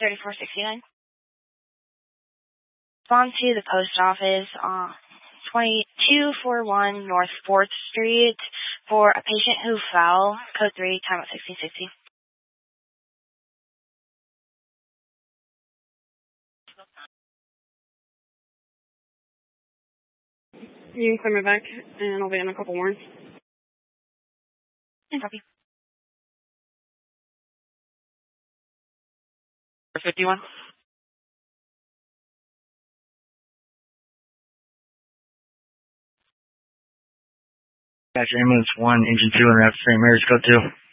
3469. Respond to the post office on 2241 North 4th Street for a patient who fell. Code 3, time at 1660. You can send me back, and I'll be in a couple more. And copy. 51. Gotcha, ambulance 1, engine 2, and route to St. Mary's, code 2.